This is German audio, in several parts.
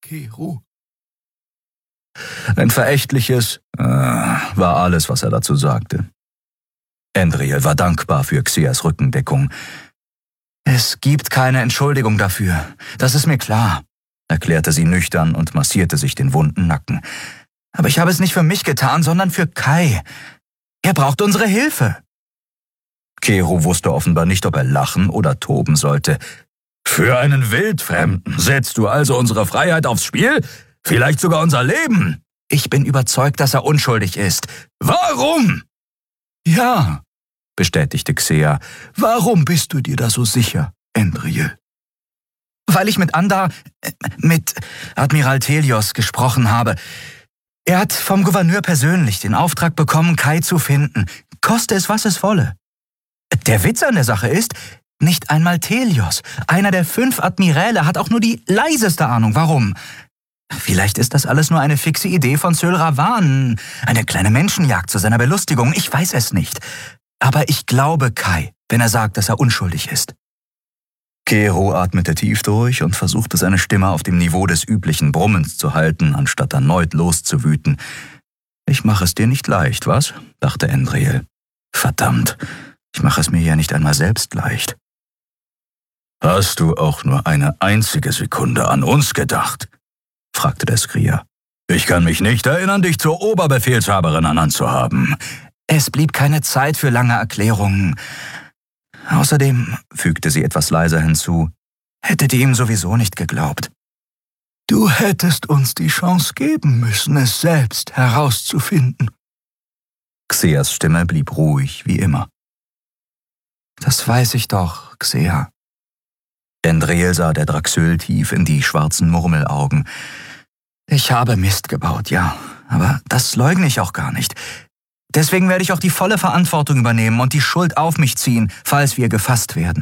Keru. Ein verächtliches war alles, was er dazu sagte. Endriel war dankbar für Xeas Rückendeckung. »Es gibt keine Entschuldigung dafür, das ist mir klar«, erklärte sie nüchtern und massierte sich den wunden Nacken. »Aber ich habe es nicht für mich getan, sondern für Kai. Er braucht unsere Hilfe.« Keru wusste offenbar nicht, ob er lachen oder toben sollte. »Für einen Wildfremden setzt du also unsere Freiheit aufs Spiel? Vielleicht sogar unser Leben?« »Ich bin überzeugt, dass er unschuldig ist.« »Warum?« »Ja«, bestätigte Xea. »Warum bist du dir da so sicher, Endriel?« »Weil ich mit Admiral Telios gesprochen habe. Er hat vom Gouverneur persönlich den Auftrag bekommen, Kai zu finden, koste es, was es wolle. Der Witz an der Sache ist, nicht einmal Telios, einer der 5 Admiräle, hat auch nur die leiseste Ahnung, warum. Vielleicht ist das alles nur eine fixe Idee von Syl Ravan, eine kleine Menschenjagd zu seiner Belustigung, ich weiß es nicht. Aber ich glaube Kai, wenn er sagt, dass er unschuldig ist.« Keru atmete tief durch und versuchte seine Stimme auf dem Niveau des üblichen Brummens zu halten, anstatt erneut loszuwüten. »Ich mache es dir nicht leicht, was?« dachte Endriel. »Verdammt, ich mache es mir ja nicht einmal selbst leicht.« »Hast du auch nur eine einzige Sekunde an uns gedacht?« fragte der Skrier. »Ich kann mich nicht erinnern, dich zur Oberbefehlshaberin ernannt zu haben.« »Es blieb keine Zeit für lange Erklärungen. Außerdem«, fügte sie etwas leiser hinzu, »hättet ihr ihm sowieso nicht geglaubt.« »Du hättest uns die Chance geben müssen, es selbst herauszufinden.« Xeas Stimme blieb ruhig wie immer. »Das weiß ich doch, Xea.« Endriel sah der Draxyl tief in die schwarzen Murmelaugen. »Ich habe Mist gebaut, ja, aber das leugne ich auch gar nicht. Deswegen werde ich auch die volle Verantwortung übernehmen und die Schuld auf mich ziehen, falls wir gefasst werden.«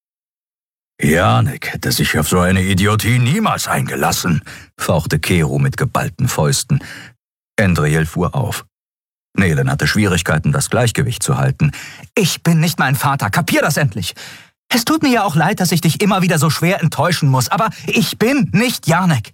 »Janek hätte sich auf so eine Idiotie niemals eingelassen«, fauchte Keru mit geballten Fäusten. Endriel fuhr auf. Nehlen hatte Schwierigkeiten, das Gleichgewicht zu halten. »Ich bin nicht mein Vater, kapier das endlich! Es tut mir ja auch leid, dass ich dich immer wieder so schwer enttäuschen muss, aber ich bin nicht Janek.«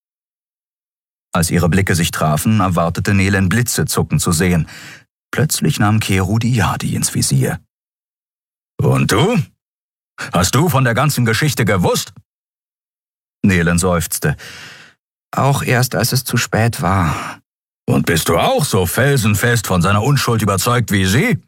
Als ihre Blicke sich trafen, erwartete Nehlen Blitze zucken zu sehen. Plötzlich nahm Keru die Yadi ins Visier. »Und du? Hast du von der ganzen Geschichte gewusst?« Nehlen seufzte. »Auch erst, als es zu spät war.« »Und bist du auch so felsenfest von seiner Unschuld überzeugt wie sie?«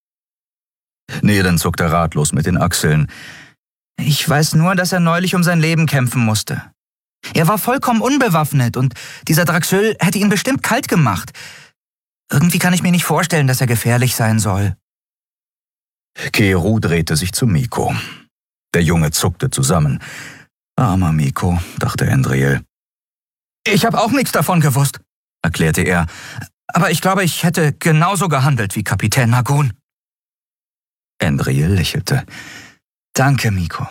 Nehlen zuckte ratlos mit den Achseln. »Ich weiß nur, dass er neulich um sein Leben kämpfen musste. Er war vollkommen unbewaffnet und dieser Draxyl hätte ihn bestimmt kalt gemacht. Irgendwie kann ich mir nicht vorstellen, dass er gefährlich sein soll.« Keru drehte sich zu Miko. Der Junge zuckte zusammen. »Armer Miko«, dachte Endriel. »Ich habe auch nichts davon gewusst«, erklärte er. »Aber ich glaube, ich hätte genauso gehandelt wie Kapitän Nagun.« Endriel lächelte. »Danke, Miko.«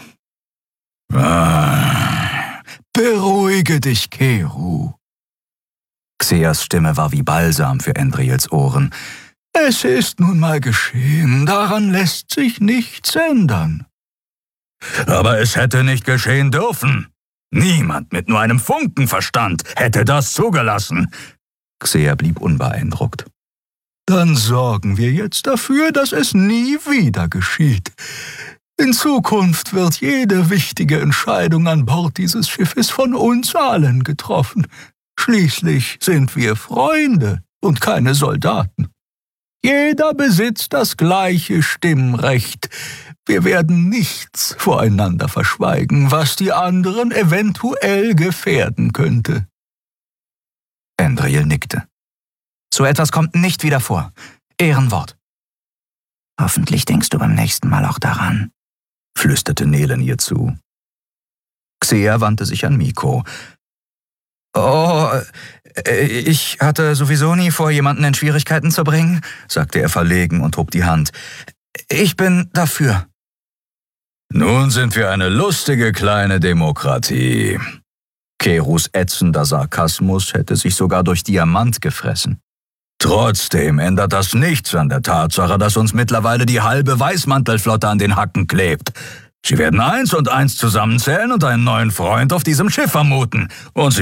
»Beruhige dich, Keru.« Xeas Stimme war wie Balsam für Endriels Ohren. »Es ist nun mal geschehen, daran lässt sich nichts ändern.« »Aber es hätte nicht geschehen dürfen. Niemand mit nur einem Funkenverstand hätte das zugelassen.« Xea blieb unbeeindruckt. »Dann sorgen wir jetzt dafür, dass es nie wieder geschieht. In Zukunft wird jede wichtige Entscheidung an Bord dieses Schiffes von uns allen getroffen. Schließlich sind wir Freunde und keine Soldaten. Jeder besitzt das gleiche Stimmrecht. Wir werden nichts voreinander verschweigen, was die anderen eventuell gefährden könnte.« Endriel nickte. »So etwas kommt nicht wieder vor. Ehrenwort.« »Hoffentlich denkst du beim nächsten Mal auch daran«, flüsterte Nehlen ihr zu. Xea wandte sich an Miko. »Oh, ich hatte sowieso nie vor, jemanden in Schwierigkeiten zu bringen«, sagte er verlegen und hob die Hand. »Ich bin dafür.« »Nun sind wir eine lustige kleine Demokratie.« Kerus ätzender Sarkasmus hätte sich sogar durch Diamant gefressen. »Trotzdem ändert das nichts an der Tatsache, dass uns mittlerweile die halbe Weißmantelflotte an den Hacken klebt. Sie werden 1 und 1 zusammenzählen und einen neuen Freund auf diesem Schiff vermuten. Und sie